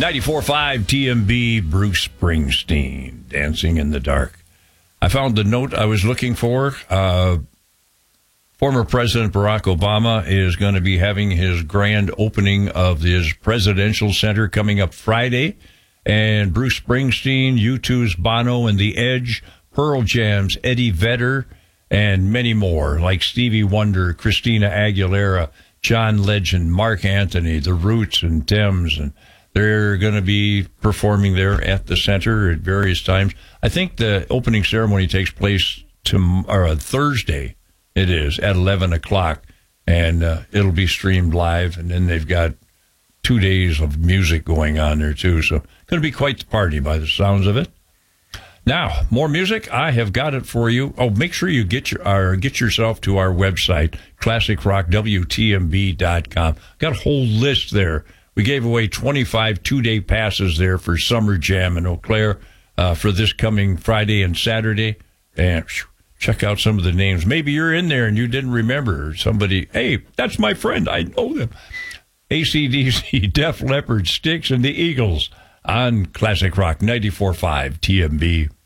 94.5 TMB, Bruce Springsteen, Dancing in the Dark. I found the note I was looking for. Former President Barack Obama is going to be having his grand opening of his presidential center coming up Friday. And Bruce Springsteen, U2's Bono and The Edge, Pearl Jam's Eddie Vedder, and many more, like Stevie Wonder, Christina Aguilera, John Legend, Mark Anthony, The Roots, and Thames, and they're going to be performing there at the center at various times. I think the opening ceremony takes place Thursday. It is at 11 o'clock, and it'll be streamed live. And then they've got 2 days of music going on there too. So going to be quite the party by the sounds of it. Now, more music. I have got it for you. Oh, make sure you get yourself to our website, classicrockwtmb.com. Got a whole list there. We gave away 25 two-day passes there for Summer Jam in Eau Claire for this coming Friday and Saturday. And check out some of the names. Maybe you're in there and you didn't remember somebody. Hey, that's my friend. I know them. AC/DC, Def Leppard, Styx, and the Eagles on Classic Rock 94.5 TMB.